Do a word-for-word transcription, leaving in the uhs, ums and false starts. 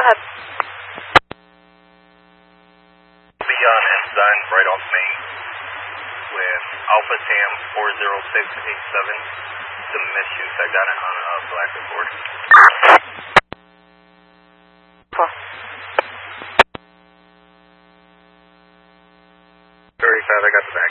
ahead. Leon Ensign, right off Main, with Alpha Tam four zero six eight seven. The misuse, I got it on a black record. Four. thirty-five, I got the